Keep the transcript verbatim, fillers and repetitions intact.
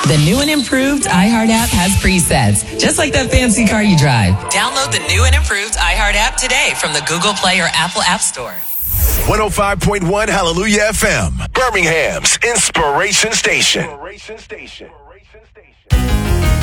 The new and improved iHeart app has presets, just like that fancy car you drive. Download the new and improved iHeart app today from the Google Play or Apple App Store. one oh five point one Hallelujah F M, Birmingham's Inspiration Station.